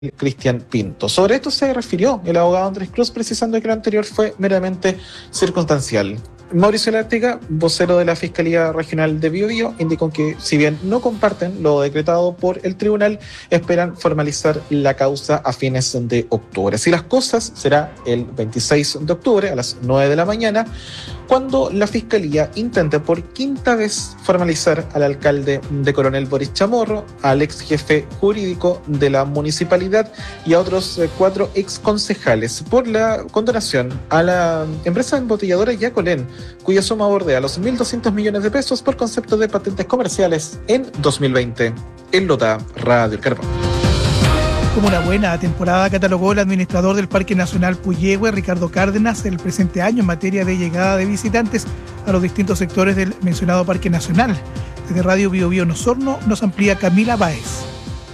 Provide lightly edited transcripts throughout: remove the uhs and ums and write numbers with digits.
Cristian Pinto. Sobre esto se refirió el abogado Andrés Cruz, precisando que lo anterior fue meramente circunstancial. Mauricio Lártiga, vocero de la Fiscalía Regional de Biobío, indicó que si bien no comparten lo decretado por el tribunal, esperan formalizar la causa a fines de octubre. Así las cosas, será el 26 de octubre a las 9 de la mañana, cuando la Fiscalía intente por quinta vez formalizar al alcalde de Coronel Boris Chamorro, al ex jefe jurídico de la municipalidad y a otros 4 ex concejales por la condonación a la empresa embotelladora Yacolén, cuya suma bordea los 1.200 millones de pesos por concepto de patentes comerciales en 2020. En Lota, Radio El Carbón. Como una buena temporada catalogó el administrador del Parque Nacional Puyehue, Ricardo Cárdenas, el presente año en materia de llegada de visitantes a los distintos sectores del mencionado Parque Nacional. Desde Radio Biobío Osorno nos amplía Camila Báez.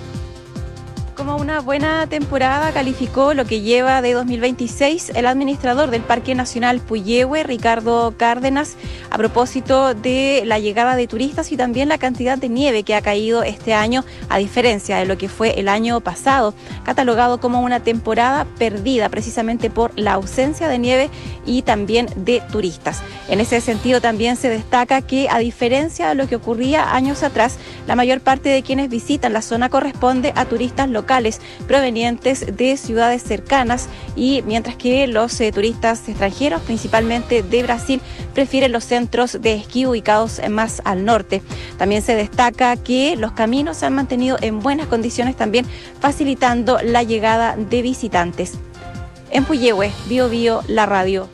Como una buena temporada calificó lo que lleva de 2026 el administrador del Parque Nacional Puyehue, Ricardo Cárdenas, a propósito de la llegada de turistas y también la cantidad de nieve que ha caído este año, a diferencia de lo que fue el año pasado, catalogado como una temporada perdida precisamente por la ausencia de nieve y también de turistas. En ese sentido también se destaca que, a diferencia de lo que ocurría años atrás, la mayor parte de quienes visitan la zona corresponde a turistas locales provenientes de ciudades cercanas, y mientras que los turistas extranjeros, principalmente de Brasil, prefieren los centros de esquí ubicados más al norte. También se destaca que los caminos se han mantenido en buenas condiciones, también facilitando la llegada de visitantes. En Puyehue, Biobío, la radio.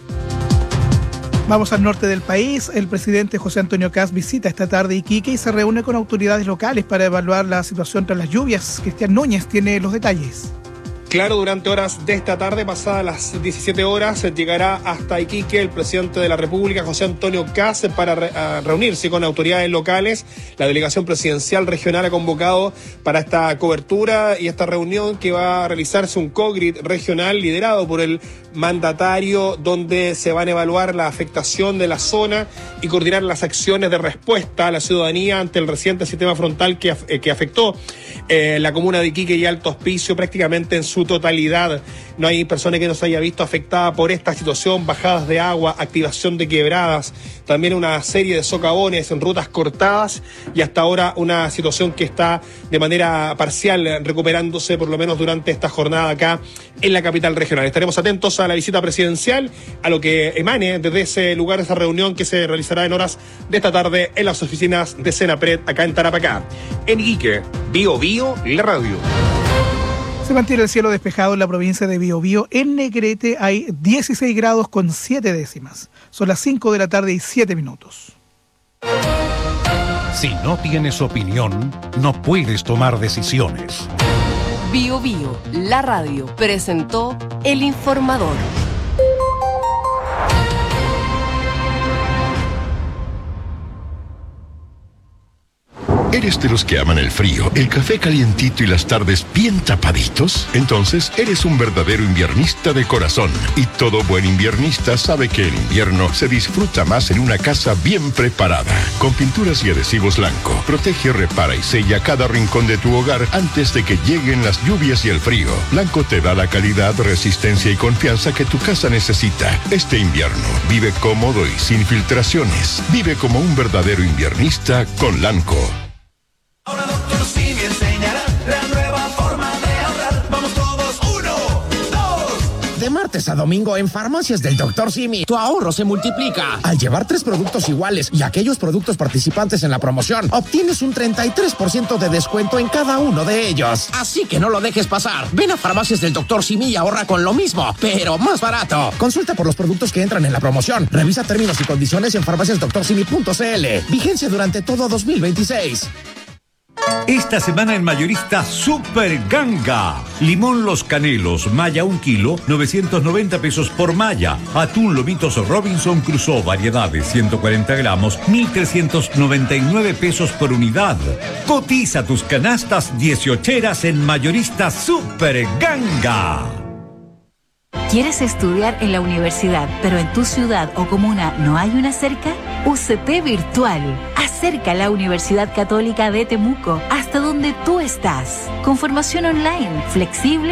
Vamos al norte del país. El presidente José Antonio Kast visita esta tarde Iquique y se reúne con autoridades locales para evaluar la situación tras las lluvias. Cristian Núñez tiene los detalles. Claro, durante horas de esta tarde, pasadas las 17 horas, llegará hasta Iquique el presidente de la República, José Antonio Kast, para reunirse con autoridades locales. La delegación presidencial regional ha convocado para esta cobertura y esta reunión, que va a realizarse un COGRID regional liderado por el mandatario, donde se van a evaluar la afectación de la zona y coordinar las acciones de respuesta a la ciudadanía ante el reciente sistema frontal que afectó la comuna de Iquique y Alto Hospicio prácticamente en su totalidad. No hay persona que no se haya visto afectada por esta situación: bajadas de agua, activación de quebradas, también una serie de socavones en rutas cortadas, y hasta ahora una situación que está de manera parcial recuperándose, por lo menos durante esta jornada acá en la capital regional. Estaremos atentos a la visita presidencial, a lo que emane desde ese lugar, esa reunión que se realizará en horas de esta tarde en las oficinas de Senapred acá en Tarapacá. En Iquique, Biobío, la radio. Se mantiene el cielo despejado en la provincia de Biobío. En Negrete hay 16 grados con 7 décimas. Son las 5 de la tarde y 7 minutos. Si no tienes opinión, no puedes tomar decisiones. Biobío, la radio, presentó El Informador. ¿Eres de los que aman el frío, el café calientito y las tardes bien tapaditos? Entonces eres un verdadero inviernista de corazón. Y todo buen inviernista sabe que el invierno se disfruta más en una casa bien preparada. Con pinturas y adhesivos Lanco, protege, repara y sella cada rincón de tu hogar antes de que lleguen las lluvias y el frío. Lanco te da la calidad, resistencia y confianza que tu casa necesita. Este invierno vive cómodo y sin filtraciones. Vive como un verdadero inviernista con Lanco. Ahora Dr. Simi enseñará la nueva forma de ahorrar. Vamos todos, 1, 2. De martes a domingo en Farmacias del Dr. Simi, tu ahorro se multiplica. Al llevar 3 productos iguales y aquellos productos participantes en la promoción, obtienes un 33% de descuento en cada uno de ellos. Así que no lo dejes pasar. Ven a Farmacias del Dr. Simi y ahorra con lo mismo, pero más barato. Consulta por los productos que entran en la promoción. Revisa términos y condiciones en farmaciasdoctorsimi.cl. Vigencia durante todo 2026. Esta semana en Mayorista Super Ganga. Limón Los Canelos, malla 1 kilo, 990 pesos por malla. Atún Lomitos Robinson Crusoe, variedades 140 gramos, 1.399 pesos por unidad. Cotiza tus canastas 18eras en Mayorista Super Ganga. ¿Quieres estudiar en la universidad, pero en tu ciudad o comuna no hay una cerca? UCT Virtual. Acerca la Universidad Católica de Temuco hasta donde tú estás. Con formación online, flexible